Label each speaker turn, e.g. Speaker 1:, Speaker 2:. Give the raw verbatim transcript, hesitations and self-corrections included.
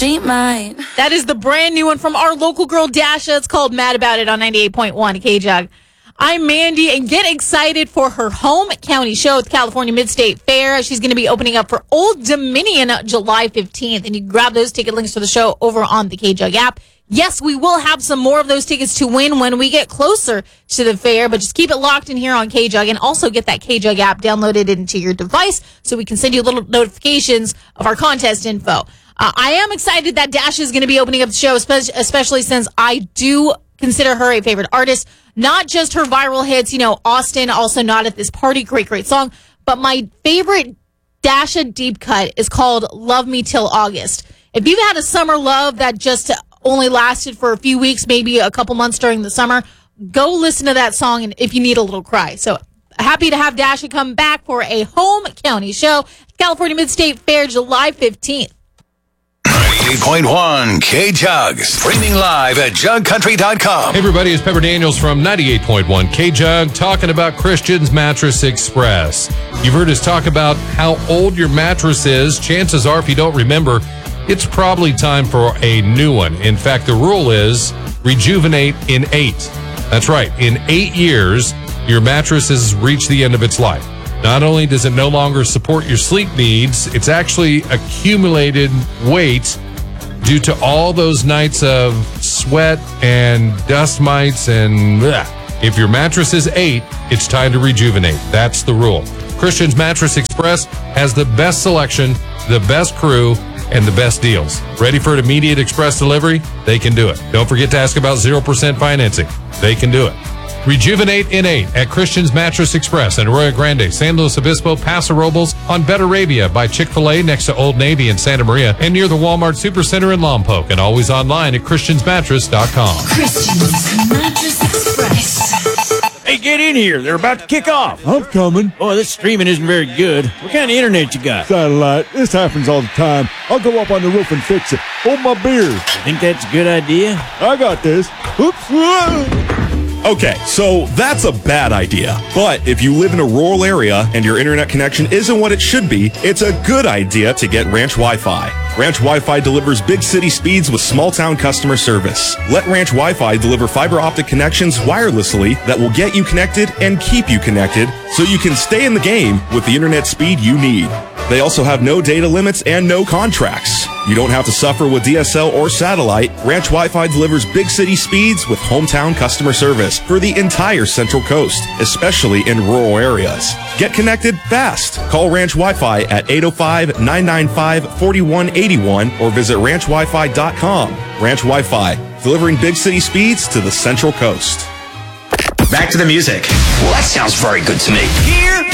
Speaker 1: She might.
Speaker 2: That is the brand new one from our local girl, Dasha. It's called Mad About It on ninety-eight point one K-Jug. I'm Mandy, and get excited for her home county show at the California Mid-State Fair. She's going to be opening up for Old Dominion July fifteenth, and you can grab those ticket links for the show over on the K-Jug app. Yes, we will have some more of those tickets to win when we get closer to the fair, but just keep it locked in here on K-Jug, and also get that K-Jug app downloaded into your device so we can send you little notifications of our contest info. Uh, I am excited that Dash is going to be opening up the show, especially since I do consider her a favorite artist. Not just her viral hits, you know, Austin, also Not at This Party, great, great song. But my favorite Dasha deep cut is called Love Me Till August. If you've had a summer love that just only lasted for a few weeks, maybe a couple months during the summer, go listen to that song and if you need a little cry. So happy to have Dasha come back for a home county show, California Mid-State Fair, July fifteenth.
Speaker 3: ninety-eight point one K-Jug, streaming live at jug country dot com.
Speaker 4: Hey everybody, it's Pepper Daniels from ninety-eight point one K-Jug talking about Christian's Mattress Express. You've heard us talk about how old your mattress is. Chances are, if you don't remember, it's probably time for a new one. In fact, the rule is rejuvenate in eight. That's right. In eight years, your mattress has reached the end of its life. Not only does it no longer support your sleep needs, it's actually accumulated weight due to all those nights of sweat and dust mites and bleh. If your mattress is eight, it's time to rejuvenate. That's the rule. Christian's Mattress Express has the best selection, the best crew, and the best deals. Ready for an immediate express delivery? They can do it. Don't forget to ask about zero percent financing. They can do it. Rejuvenate in eight at Christian's Mattress Express in Arroyo Grande, San Luis Obispo, Paso Robles, on Betterabia by Chick-fil-A next to Old Navy in Santa Maria, and near the Walmart Supercenter in Lompoc, and always online at christians mattress dot com.
Speaker 1: Christian's Mattress Express.
Speaker 5: Hey, get in here. They're about to kick off.
Speaker 6: I'm coming.
Speaker 5: Oh, this streaming isn't very good. What kind of internet you got?
Speaker 6: Satellite. This happens all the time. I'll go up on the roof and fix it. Hold my beer.
Speaker 5: You think that's a good idea?
Speaker 6: I got this. Oops.
Speaker 7: Okay, so that's a bad idea. But if you live in a rural area and your internet connection isn't what it should be, it's a good idea to get Ranch Wi-Fi. Ranch Wi-Fi delivers big city speeds with small town customer service. Let Ranch Wi-Fi deliver fiber optic connections wirelessly that will get you connected and keep you connected so you can stay in the game with the internet speed you need. They also have no data limits and no contracts. You don't have to suffer with D S L or satellite. Ranch Wi-Fi delivers big city speeds with hometown customer service for the entire Central Coast, especially in rural areas. Get connected fast. Call Ranch Wi-Fi at eight oh five, nine nine five, four one eight one or visit ranch wi fi dot com. Ranch Wi-Fi, delivering big city speeds to the Central Coast.
Speaker 8: Back to the music. Well, that sounds very good to me. Here